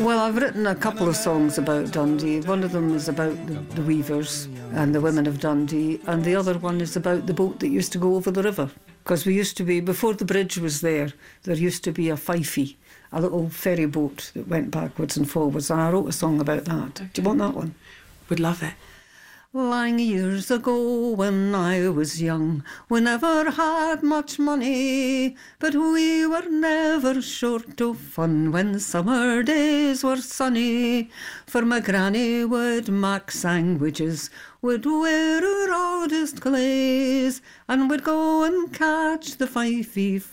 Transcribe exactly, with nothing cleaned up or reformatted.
Well, I've written a couple of songs about Dundee. One of them is about the, the weavers and the women of Dundee, and the other one is about the boat that used to go over the river. Because we used to be, before the bridge was there, there used to be a fifey, a little ferry boat that went backwards and forwards, and I wrote a song about that. Okay. Do you want that one? Would love it. Long years ago when I was young, we never had much money, but we were never short of fun when summer days were sunny. For my granny would mak sandwiches, would wear her oldest glaze, and would go and catch the fifey